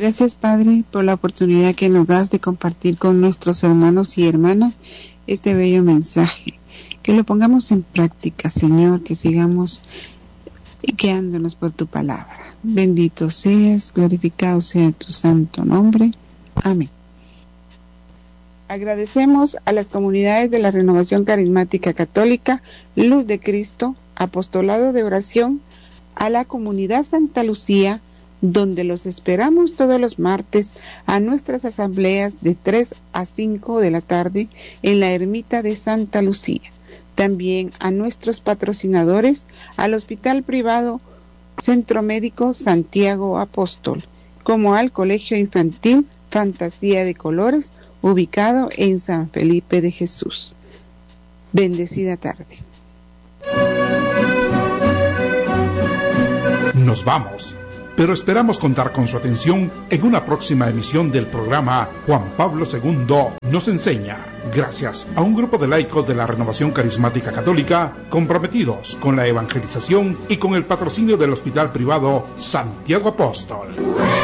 Gracias, Padre, por la oportunidad que nos das de compartir con nuestros hermanos y hermanas este bello mensaje. Que lo pongamos en práctica, Señor, que sigamos guiándonos por tu palabra. Bendito seas, glorificado sea tu santo nombre. Amén. Agradecemos a las comunidades de la Renovación Carismática Católica, Luz de Cristo, Apostolado de Oración, a la comunidad Santa Lucía, donde los esperamos todos los martes a nuestras asambleas de 3 a 5 de la tarde en la ermita de Santa Lucía. También a nuestros patrocinadores, al Hospital Privado Centro Médico Santiago Apóstol, como al Colegio Infantil Fantasía de Colores, ubicado en San Felipe de Jesús. Bendecida tarde. Nos vamos, pero esperamos contar con su atención en una próxima emisión del programa Juan Pablo II nos enseña, gracias a un grupo de laicos de la Renovación Carismática Católica comprometidos con la evangelización y con el patrocinio del Hospital Privado Santiago Apóstol.